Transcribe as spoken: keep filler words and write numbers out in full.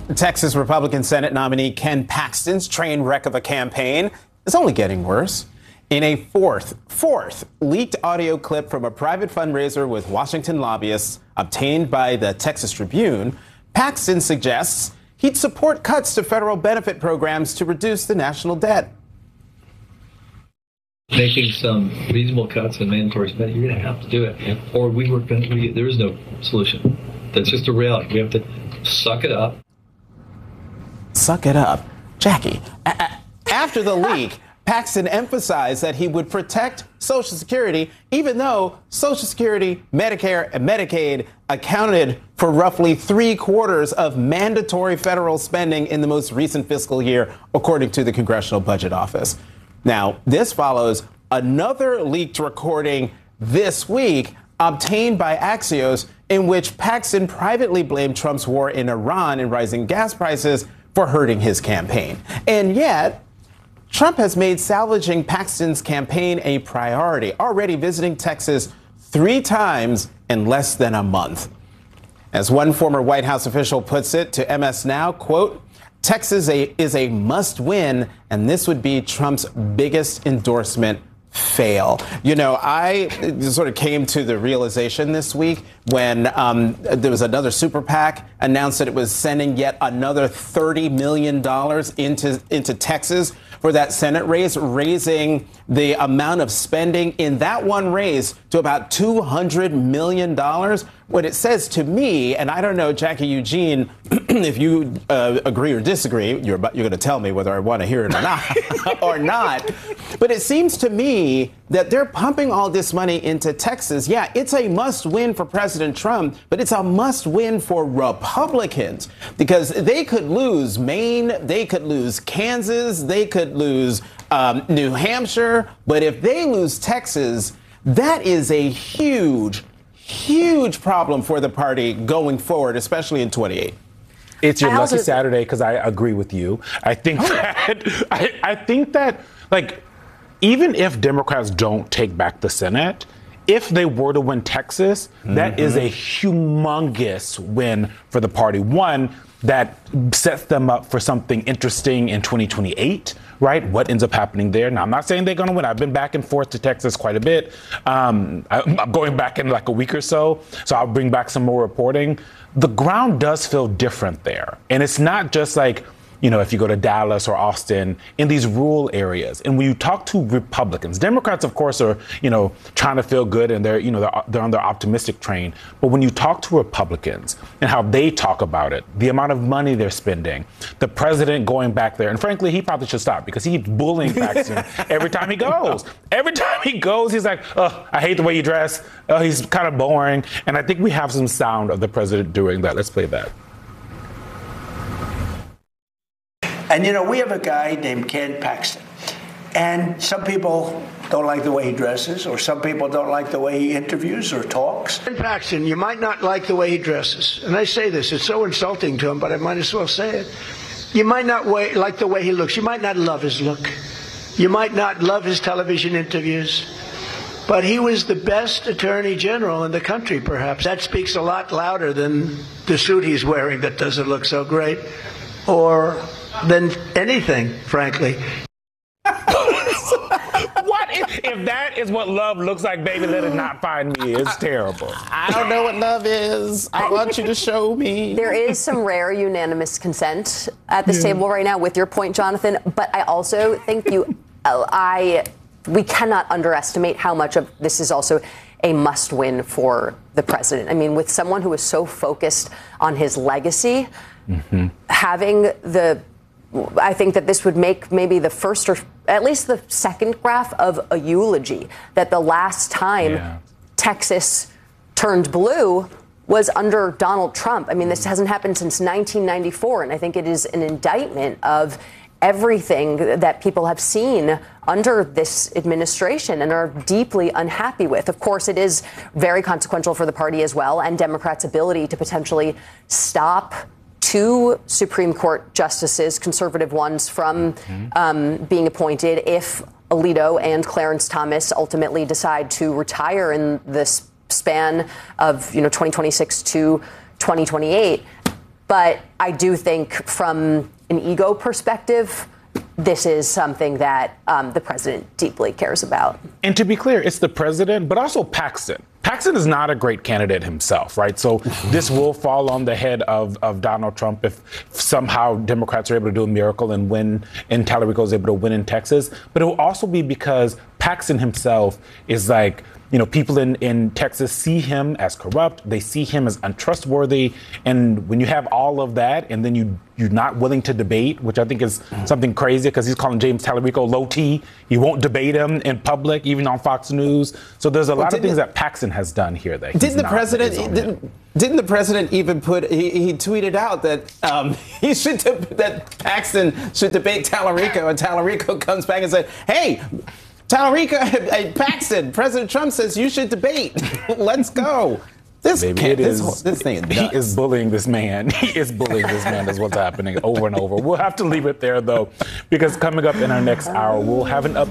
Texas Republican Senate nominee Ken Paxton's train wreck of a campaign is only getting worse. In a fourth, fourth leaked audio clip from a private fundraiser with Washington lobbyists obtained by the Texas Tribune, Paxton suggests he'd support cuts to federal benefit programs to reduce the national debt. Making some reasonable cuts in mandatory spending, you're going to have to do it, or we were going to, there is no solution. That's just a reality. We have to suck it up. Suck it up. Jackie, a- after the leak, Paxton emphasized that he would protect Social Security, even though Social Security, Medicare, and Medicaid accounted for roughly three quarters of mandatory federal spending in the most recent fiscal year, according to the Congressional Budget Office. Now, this follows another leaked recording this week obtained by Axios, in which Paxton privately blamed Trump's war in Iran and rising gas prices for hurting his campaign. And yet, Trump has made salvaging Paxton's campaign a priority, already visiting Texas three times in less than a month. As one former White House official puts it to M S Now, quote, Texas a, is a must-win, and this would be Trump's biggest endorsement fail. You know, I sort of came to the realization this week when um, there was another super PAC announced that it was sending yet another thirty million dollars into, into Texas for that Senate race, raising the amount of spending in that one race to about two hundred million dollars. What it says to me, and I don't know, Jackie Eugene, if you uh, agree or disagree, you're, you're going to tell me whether I want to hear it or not, or not. But it seems to me that they're pumping all this money into Texas. Yeah, it's a must win for President Trump, but it's a must win for Republicans because they could lose Maine, they could lose Kansas, they could lose um, New Hampshire. But if they lose Texas, that is a huge Huge problem for the party going forward, especially in twenty-eight. It's your I lucky also, Saturday because I agree with you. I think oh. that I, I think that like even if Democrats don't take back the Senate, if they were to win Texas, mm-hmm. that is a humongous win for the party. One that sets them up for something interesting in twenty twenty-eight. Right? What ends up happening there? Now, I'm not saying they're going to win. I've been back and forth to Texas quite a bit. Um, I, I'm going back in like a week or so, so I'll bring back some more reporting. The ground does feel different there. And it's not just like, you know, if you go to Dallas or Austin, in these rural areas. And when you talk to Republicans, Democrats, of course, are, you know, trying to feel good and they're, you know, they're, they're on their optimistic train. But when you talk to Republicans and how they talk about it, the amount of money they're spending, the president going back there, and frankly, he probably should stop because he's bullying Paxton every time he goes. Every time he goes, he's like, oh, I hate the way you dress. Oh, he's kind of boring. And I think we have some sound of the president doing that. Let's play that. And, you know, we have a guy named Ken Paxton. And some people don't like the way he dresses, or some people don't like the way he interviews or talks. Ken Paxton, you might not like the way he dresses. And I say this, it's so insulting to him, but I might as well say it. You might not way, like the way he looks. You might not love his look. You might not love his television interviews. But he was the best attorney general in the country, perhaps. That speaks a lot louder than the suit he's wearing that doesn't look so great, or than anything, frankly. What if, if that is what love looks like, baby, let it not find me. It's terrible. I don't know what love is. I want you to show me. There is some rare unanimous consent at this yeah. table right now with your point, Jonathan. But I also think you, I, we cannot underestimate how much of this is also a must-win for the president. I mean, with someone who is so focused on his legacy, mm-hmm. having the I think that this would make maybe the first or at least the second graph of a eulogy, that the last time yeah. Texas turned blue was under Donald Trump. I mean, this hasn't happened since nineteen ninety-four, and I think it is an indictment of everything that people have seen under this administration and are deeply unhappy with. Of course, it is very consequential for the party as well, and Democrats' ability to potentially stop two Supreme Court justices, conservative ones, from mm-hmm. um, being appointed if Alito and Clarence Thomas ultimately decide to retire in this span of, you know, twenty twenty-six to twenty twenty-eight. But I do think from an ego perspective, this is something that um, the president deeply cares about. And to be clear, it's the president, but also Paxton. Paxton is not a great candidate himself, right? So this will fall on the head of, of Donald Trump if somehow Democrats are able to do a miracle and win, and Talerico is able to win in Texas. But it will also be because Paxton himself is like, you know, people in, in Texas see him as corrupt. They see him as untrustworthy. And when you have all of that and then you, you're not willing to debate, which I think is something crazy because he's calling James Talerico low T. He won't debate him in public, even on Fox News. So there's a well, lot of things that Paxton has done here that didn't the president didn't, didn't the president even put he, he tweeted out that um, he should that Paxton should debate Talerico, and Talerico comes back and said, hey, Talerico, hey, Paxton, President Trump says you should debate. Let's go. This, Maybe can't, it this, is, this thing is nuts. He is bullying this man. He is bullying this man. That's what's happening over and over. We'll have to leave it there, though, because coming up in our next hour, we'll have an update.